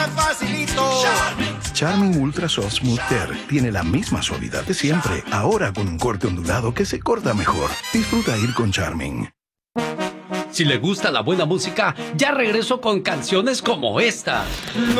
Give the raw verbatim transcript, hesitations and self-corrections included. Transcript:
facilito. Charmin Ultra Soft Smooth Tear tiene la misma suavidad de siempre, ahora con un corte ondulado que se corta mejor. Disfruta ir con Charmin. Si le gusta la buena música, ya regreso con canciones como esta.